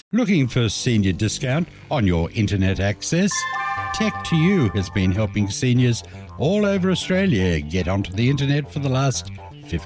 Looking for senior discount on your internet access? Tech2U has been helping seniors all over Australia get onto the internet for the last